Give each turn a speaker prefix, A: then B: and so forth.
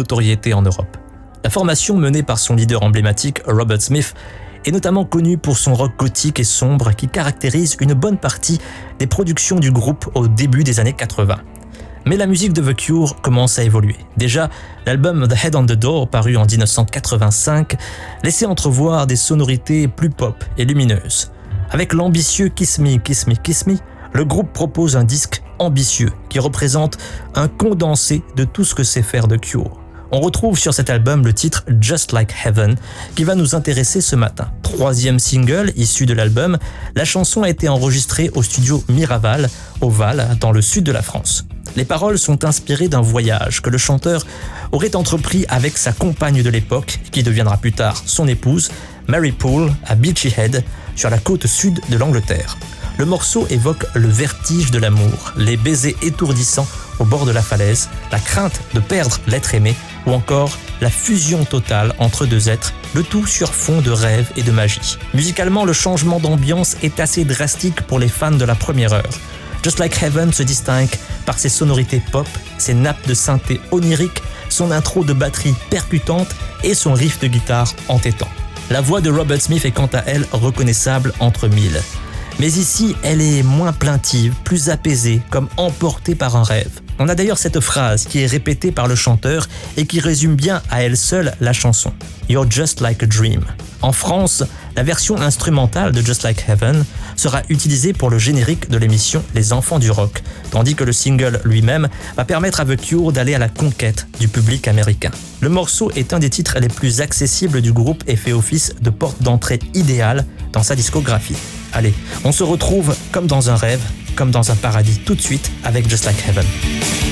A: notoriété en Europe. La formation menée par son leader emblématique, Robert Smith, est notamment connue pour son rock gothique et sombre qui caractérise une bonne partie des productions du groupe au début des années 80. Mais la musique de The Cure commence à évoluer. Déjà, l'album The Head on the Door, paru en 1985, laissait entrevoir des sonorités plus pop et lumineuses. Avec l'ambitieux Kiss Me, Kiss Me, Kiss Me, le groupe propose un disque ambitieux qui représente un condensé de tout ce que sait faire The Cure. On retrouve sur cet album le titre Just Like Heaven qui va nous intéresser ce matin. Troisième single issu de l'album, la chanson a été enregistrée au studio Miraval, au Val, dans le sud de la France. Les paroles sont inspirées d'un voyage que le chanteur aurait entrepris avec sa compagne de l'époque, qui deviendra plus tard son épouse, Mary Poole, à Beachy Head, sur la côte sud de l'Angleterre. Le morceau évoque le vertige de l'amour, les baisers étourdissants au bord de la falaise, la crainte de perdre l'être aimé ou encore la fusion totale entre deux êtres, le tout sur fond de rêve et de magie. Musicalement, le changement d'ambiance est assez drastique pour les fans de la première heure. Just Like Heaven se distingue par ses sonorités pop, ses nappes de synthé oniriques, son intro de batterie percutante et son riff de guitare entêtant. La voix de Robert Smith est quant à elle reconnaissable entre mille. Mais ici, elle est moins plaintive, plus apaisée, comme emportée par un rêve. On a d'ailleurs cette phrase qui est répétée par le chanteur et qui résume bien à elle seule la chanson. You're just like a dream. En France, la version instrumentale de Just Like Heaven sera utilisée pour le générique de l'émission Les Enfants du Rock, tandis que le single lui-même va permettre à The Cure d'aller à la conquête du public américain. Le morceau est un des titres les plus accessibles du groupe et fait office de porte d'entrée idéale dans sa discographie. Allez, on se retrouve comme dans un rêve, comme dans un paradis tout de suite avec Just Like Heaven.